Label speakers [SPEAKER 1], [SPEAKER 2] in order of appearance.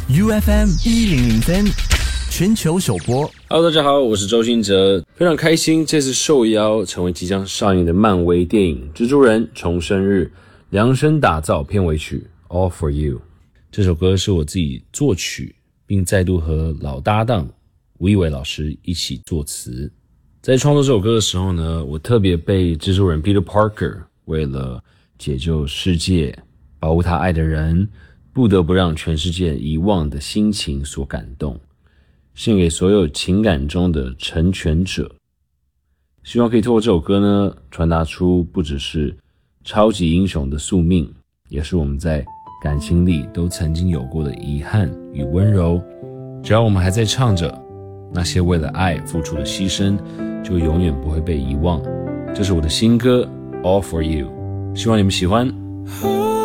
[SPEAKER 1] UFM1003全球首播。
[SPEAKER 2] Hello， 大家好，我是周兴哲，非常开心这次受邀成为即将上映的漫威电影《蜘蛛人重生日》量身打造片尾曲 All For You。 这首歌是我自己作曲，并再度和老搭档吴艺伟老师一起作词。在创作这首歌的时候呢，我特别被蜘蛛人 Peter Parker 为了解救世界，保护他爱的人，不得不让全世界遗忘的心情所感动，献给所有情感中的成全者。希望可以透过这首歌呢，传达出不只是超级英雄的宿命，也是我们在感情里都曾经有过的遗憾与温柔。只要我们还在唱着，那些为了爱付出的牺牲就永远不会被遗忘。这是我的新歌 All For You， 希望你们喜欢。